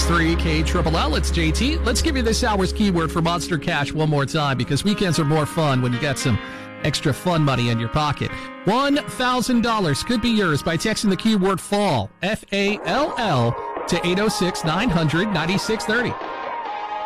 1063 KLLL. It's JT. Let's give you this hour's keyword for Monster Cash one more time, because weekends are more fun when you got some extra fun money in your pocket. $1,000 could be yours by texting the keyword FALL, F-A-L-L, to 806-900-9630.